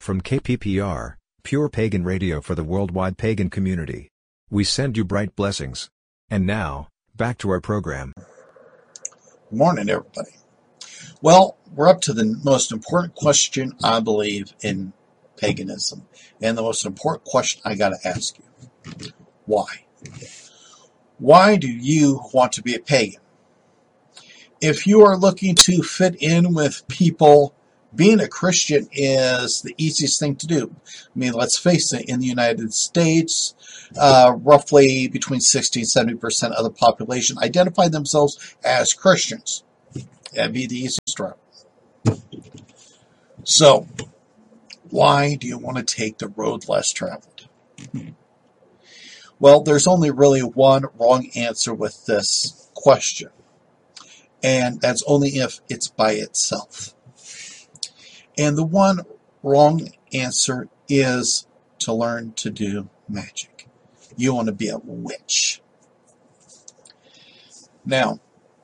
From KPPR, Pure Pagan Radio for the worldwide pagan community. We send you bright blessings. And now, back to our program. Good morning, everybody. Well, we're up to the most important question, I believe, in paganism. And the most important question I got to ask you. Why? Why do you want to be a pagan? If you are looking to fit in with people, being a Christian is the easiest thing to do. I mean, let's face it, in the United States, roughly between 60 and 70% of the population identify themselves as Christians. That'd be the easiest route. So, why do you want to take the road less traveled? Well, there's only really one wrong answer with this question. And that's only if it's by itself. And the one wrong answer is to learn to do magic. You want to be a witch. Now,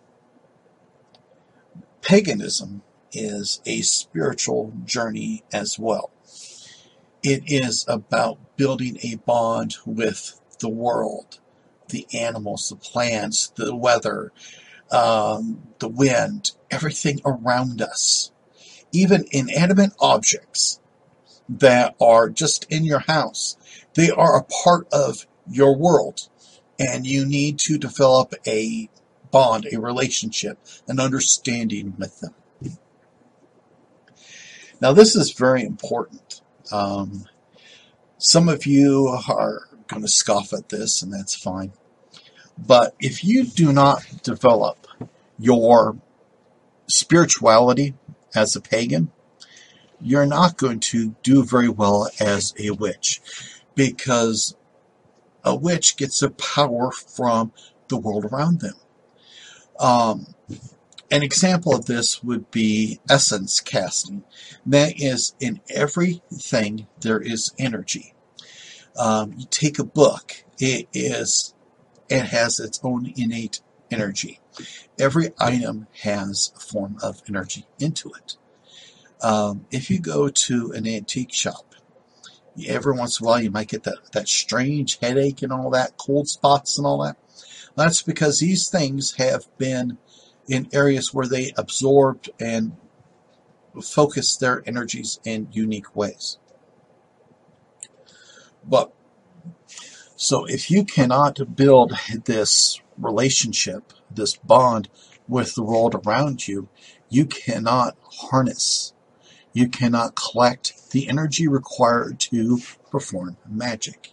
paganism is a spiritual journey as well. It is about building a bond with the world, the animals, the plants, the weather, the wind, everything around us. Even inanimate objects that are just in your house, they are a part of your world, and you need to develop a bond, a relationship, an understanding with them. Now, this is very important. Some of you are going to scoff at this, and that's fine. But if you do not develop your spirituality as a pagan, you're not going to do very well as a witch, because a witch gets their power from the world around them. An example of this would be essence casting. That is, in everything there is energy. You take a book, it has its own innate energy. Every item has a form of energy into it. If you go to an antique shop, every once in a while you might get that strange headache and all that, cold spots and all that. That's because these things have been in areas where they absorbed and focused their energies in unique ways. So if you cannot build this relationship, this bond with the world around you, you cannot harness, you cannot collect the energy required to perform magic.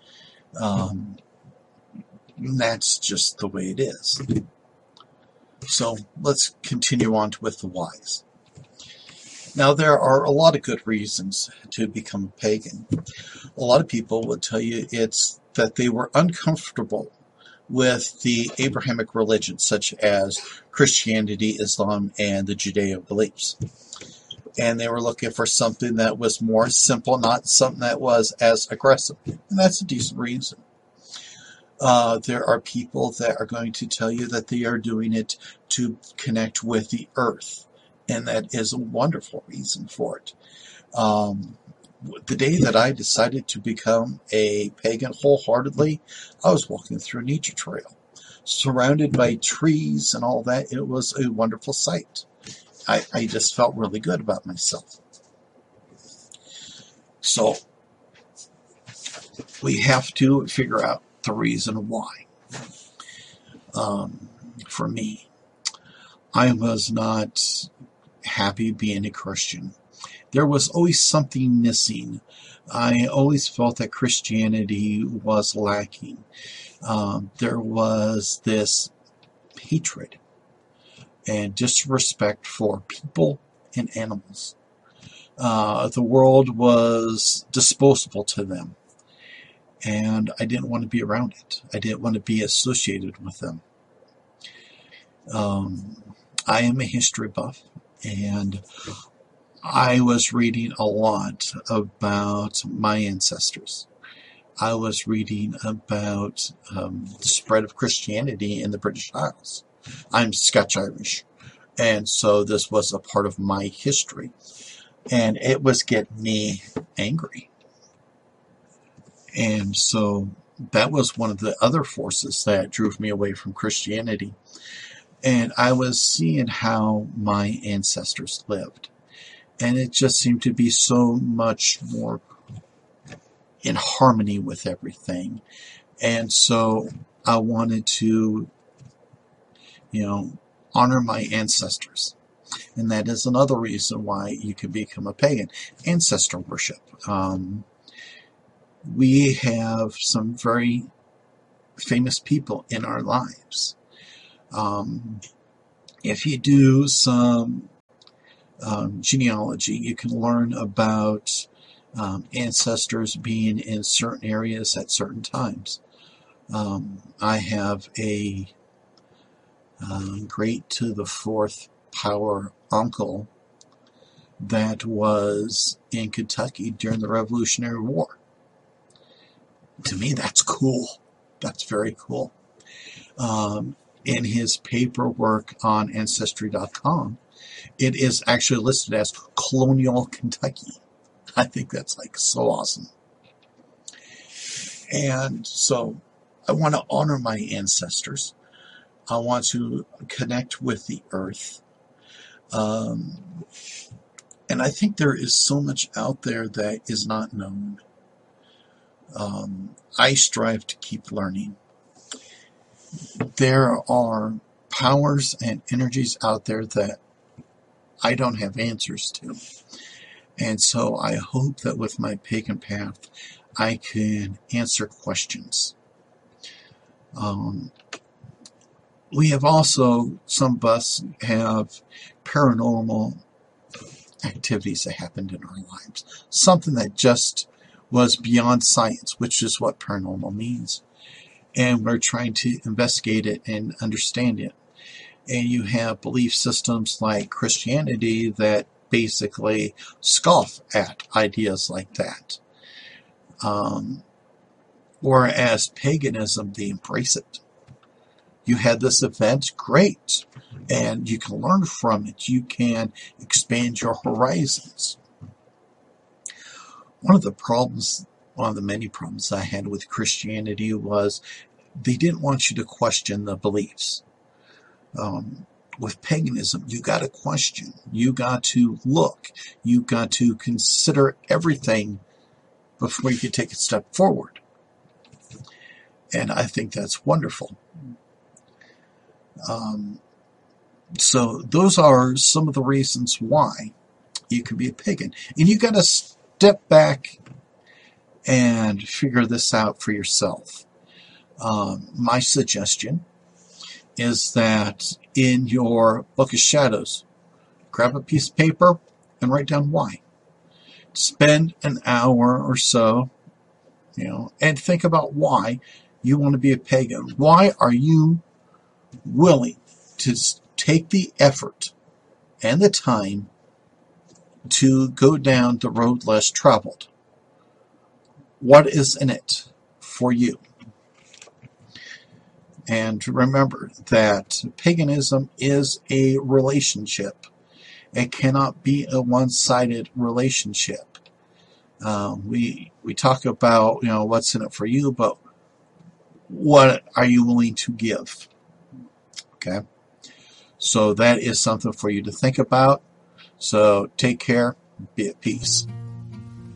That's just the way it is. So let's continue on with the whys. Now, there are a lot of good reasons to become a pagan. A lot of people would tell you it's that they were uncomfortable with the Abrahamic religions, such as Christianity, Islam, and the Judeo beliefs. And they were looking for something that was more simple, not something that was as aggressive. And that's a decent reason. There are people that are going to tell you that they are doing it to connect with the earth. And that is a wonderful reason for it. The day that I decided to become a pagan wholeheartedly, I was walking through a nature trail, surrounded by trees and all that. It was a wonderful sight. I just felt really good about myself. So, we have to figure out the reason why. For me, I was not happy being a Christian. There was always something missing. I always felt that Christianity was lacking. There was this hatred and disrespect for people and animals. The world was disposable to them, and I didn't want to be around it. I didn't want to be associated with them. I am a history buff, and I was reading a lot about my ancestors. I was reading about the spread of Christianity in the British Isles. I'm Scotch-Irish, and so this was a part of my history. And it was getting me angry. And so that was one of the other forces that drove me away from Christianity. And I was seeing how my ancestors lived. And it just seemed to be so much more in harmony with everything. And so I wanted to, honor my ancestors. And that is another reason why you can become a pagan. Ancestor worship. We have some very famous people in our lives. If you do some genealogy, you can learn about ancestors being in certain areas at certain times. I have a great to the fourth power uncle that was in Kentucky during the Revolutionary War. To me, that's cool. That's very cool. In his paperwork on Ancestry.com, it is actually listed as Colonial Kentucky. I think that's so awesome. And so I want to honor my ancestors. I want to connect with the earth. And I think there is so much out there that is not known. I strive to keep learning. There are powers and energies out there that I don't have answers to. And so I hope that with my pagan path, I can answer questions. We have also, some of us have paranormal activities that happened in our lives. Something that just was beyond science, which is what paranormal means. And we're trying to investigate it and understand it. And you have belief systems like Christianity that basically scoff at ideas like that. Whereas paganism, they embrace it. You had this event, great. And you can learn from it. You can expand your horizons. One of the many problems I had with Christianity was they didn't want you to question the beliefs. With paganism, you got to question. You got to look. You got to consider everything before you can take a step forward. And I think that's wonderful. So those are some of the reasons why you can be a pagan. And you got to step back and figure this out for yourself. My suggestion is that in your Book of Shadows, grab a piece of paper and write down why. Spend an hour or so, and think about why you want to be a pagan. Why are you willing to take the effort and the time to go down the road less traveled? What is in it for you? And remember that paganism is a relationship. It cannot be a one-sided relationship. We talk about what's in it for you, but what are you willing to give? Okay, so that is something for you to think about. So take care, be at peace.